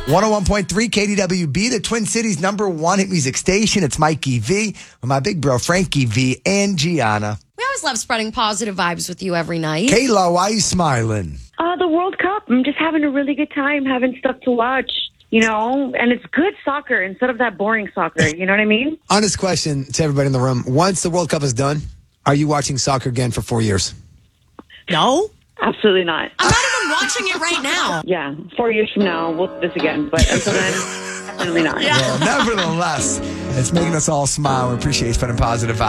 101.3 KDWB, the Twin Cities #1 hit music station. It's Mikey V with my big bro, Frankie V, and Gianna. We always love spreading positive vibes with you every night. Kayla, why are you smiling? The World Cup. I'm just having a really good time, having stuff to watch, and it's good soccer instead of that boring soccer. You know what I mean? Honest question to everybody in the room. Once the World Cup is done, are you watching soccer again for 4 years? No. Absolutely not. I'm not even watching it right now. Yeah, 4 years from now, we'll do this again. But until then, definitely not. Well, nevertheless, it's making us all smile. We appreciate spending positive vibes.